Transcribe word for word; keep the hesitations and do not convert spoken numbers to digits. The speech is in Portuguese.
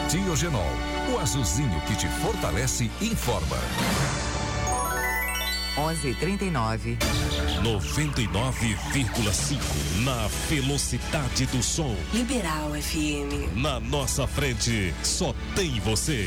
Diogenol, o azulzinho que te fortalece, informa. onze e trinta e nove. noventa e nove vírgula cinco na velocidade do som. Liberal F M. Na nossa frente, só tem você.